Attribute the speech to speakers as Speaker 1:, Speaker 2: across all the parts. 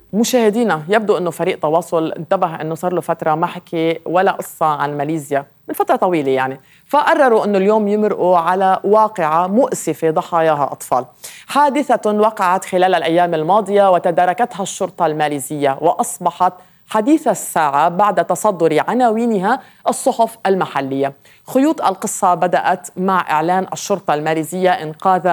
Speaker 1: مشاهدينا، يبدو أنه فريق تواصل انتبه أنه صار له فترة ما حكي ولا قصة عن ماليزيا من فترة طويلة يعني، فقرروا أنه اليوم يمرقوا على واقعة مؤسفة ضحاياها أطفال. حادثة وقعت خلال الأيام الماضية وتداركتها الشرطة الماليزية وأصبحت حديث الساعة بعد تصدر عناوينها الصحف المحلية. خيوط القصة بدأت مع إعلان الشرطة الماليزية إنقاذ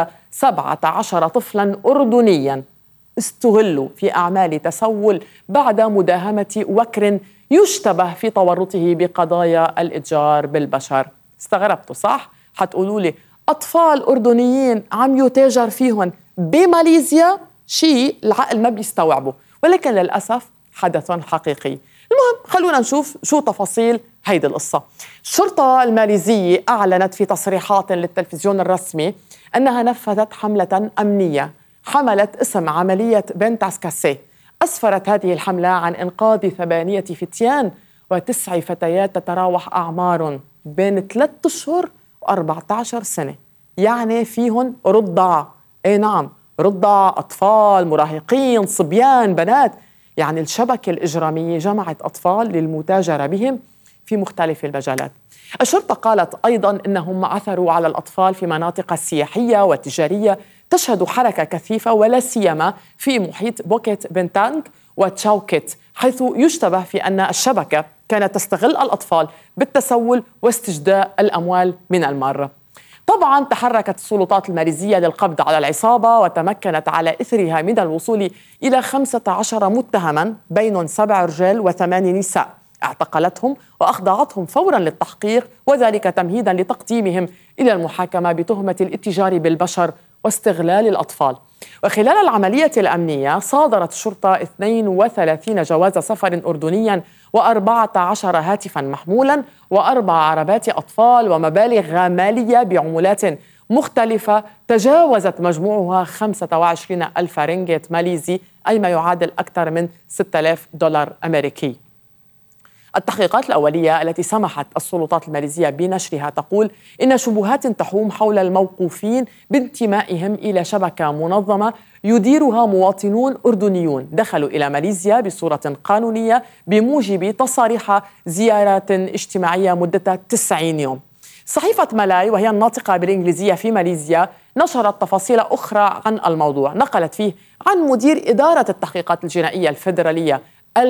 Speaker 1: 17 طفلاً أردنياً استغلوا في أعمال تسول بعد مداهمة وكر يشتبه في تورطه بقضايا الإتجار بالبشر. استغربتوا صح؟ حتقولوا لي أطفال أردنيين عم يتاجر فيهم بماليزيا؟ شيء العقل ما بيستوعبه، ولكن للأسف حدث حقيقي. المهم خلونا نشوف شو تفاصيل هيدي القصة. الشرطة الماليزية أعلنت في تصريحات للتلفزيون الرسمي أنها نفذت حملة أمنية حملت اسم عملية بنتاس كاسي. أسفرت هذه الحملة عن إنقاذ 8 فتيان و9 فتيات تتراوح أعمارهم بين 3 أشهر و14 سنة، يعني فيهم رضع. أي نعم، رضع، أطفال، مراهقين، صبيان، بنات. يعني الشبكة الإجرامية جمعت أطفال للمتاجرة بهم في مختلف المجالات. الشرطة قالت أيضاً أنهم عثروا على الأطفال في مناطق سياحية وتجارية تشهد حركة كثيفة، ولا سيما في محيط بوكيت بنتانغ وتشاوكيت، حيث يشتبه في أن الشبكة كانت تستغل الأطفال بالتسول واستجداء الأموال من المارة. طبعا تحركت السلطات الماليزية للقبض على العصابة وتمكنت على إثرها من الوصول إلى 15 متهما بينهم 7 رجال و8 نساء. اعتقلتهم وأخضعتهم فورا للتحقيق، وذلك تمهيدا لتقديمهم إلى المحاكمة بتهمة الاتجار بالبشر واستغلال الأطفال. وخلال العملية الأمنية صادرت الشرطة 32 جواز سفر أردنيا و14 هاتفا محمولا و4 عربات أطفال ومبالغ مالية بعملات مختلفة تجاوزت مجموعها 25 ألف رينجيت ماليزي، أي ما يعادل أكثر من 6000 دولار أمريكي. التحقيقات الأولية التي سمحت السلطات الماليزية بنشرها تقول إن شبهات تحوم حول الموقوفين بانتمائهم إلى شبكة منظمة يديرها مواطنون أردنيون دخلوا إلى ماليزيا بصورة قانونية بموجب تصاريح زيارات اجتماعية مدتها 90 يوم. صحيفة مالاي وهي الناطقة بالإنجليزية في ماليزيا نشرت تفاصيل أخرى عن الموضوع، نقلت فيه عن مدير إدارة التحقيقات الجنائية الفيدرالية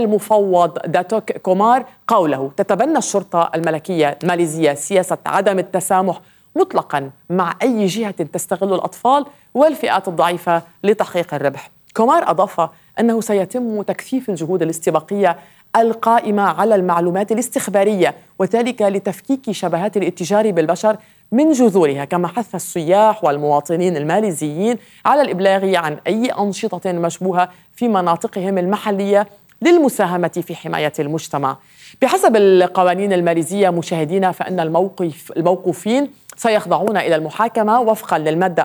Speaker 1: المفوض داتوك كومار قوله: تتبنى الشرطة الملكية الماليزية سياسة عدم التسامح مطلقا مع أي جهة تستغل الأطفال والفئات الضعيفة لتحقيق الربح. كومار أضاف أنه سيتم تكثيف الجهود الاستباقية القائمة على المعلومات الاستخبارية، وذلك لتفكيك شبهات الاتجار بالبشر من جذورها، كما حث السياح والمواطنين الماليزيين على الإبلاغ عن أي أنشطة مشبوهة في مناطقهم المحلية للمساهمة في حماية المجتمع. بحسب القوانين الماليزية مشاهدينا، فإن الموقوفين سيخضعون إلى المحاكمة وفقا للمادة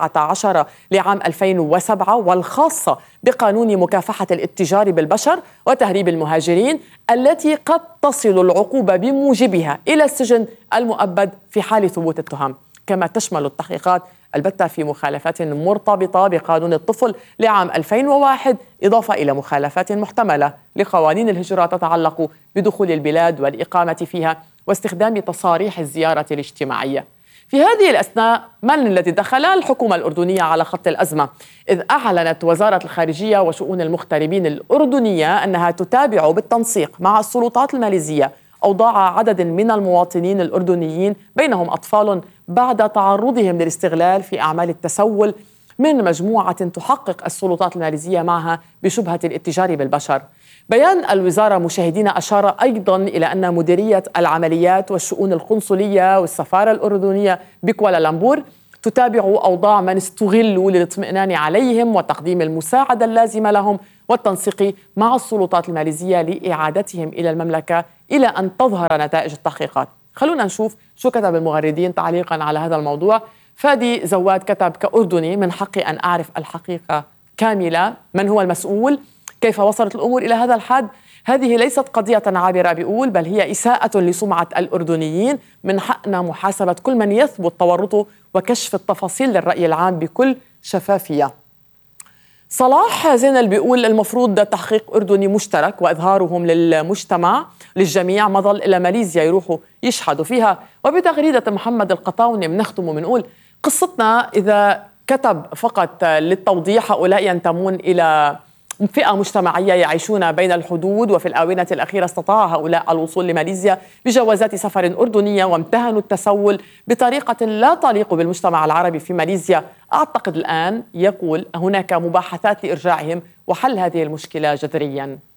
Speaker 1: 14 لعام 2007 والخاصة بقانون مكافحة الاتجار بالبشر وتهريب المهاجرين، التي قد تصل العقوبة بموجبها إلى السجن المؤبد في حال ثبوت التهم. كما تشمل التحقيقات البتة في مخالفات مرتبطة بقانون الطفل لعام 2001، إضافة إلى مخالفات محتملة لقوانين الهجرة تتعلق بدخول البلاد والإقامة فيها واستخدام تصاريح الزيارة الاجتماعية. في هذه الأثناء من الذي دخل؟ الحكومة الأردنية على خط الأزمة، إذ أعلنت وزارة الخارجية وشؤون المغتربين الأردنية أنها تتابع بالتنسيق مع السلطات الماليزية أوضاع عدد من المواطنين الأردنيين بينهم أطفال بعد تعرضهم للاستغلال في أعمال التسول من مجموعة تحقق السلطات الماليزية معها بشبهة الاتجار بالبشر. بيان الوزارة مشاهدين أشار أيضا إلى أن مديرية العمليات والشؤون القنصلية والسفارة الأردنية بكوالالمبور تتابع أوضاع من استغلوا للاطمئنان عليهم وتقديم المساعدة اللازمة لهم والتنسيق مع السلطات الماليزية لإعادتهم إلى المملكة إلى أن تظهر نتائج التحقيقات. خلونا نشوف شو كتب المغردين تعليقا على هذا الموضوع. فادي زواد كتب: كأردني من حقي أن أعرف الحقيقة كاملة، من هو المسؤول، كيف وصلت الأمور إلى هذا الحد. هذه ليست قضية عابرة بيقول، بل هي إساءة لسمعة الأردنيين، من حقنا محاسبة كل من يثبت تورطه وكشف التفاصيل للرأي العام بكل شفافية. صلاح زينل بيقول المفروض تحقيق أردني مشترك وإظهارهم للمجتمع للجميع، ما ظل إلى ماليزيا يروحوا يشحدوا فيها. وبتغريدة محمد القطاوني بنختم وبنقول قصتنا إذا كتب فقط للتوضيح، هؤلاء ينتمون إلى فئة مجتمعية يعيشون بين الحدود، وفي الآونة الأخيرة استطاع هؤلاء الوصول لماليزيا بجوازات سفر أردنية وامتهنوا التسول بطريقة لا تليق بالمجتمع العربي في ماليزيا. أعتقد الآن يقول هناك مباحثات لإرجاعهم وحل هذه المشكلة جذرياً.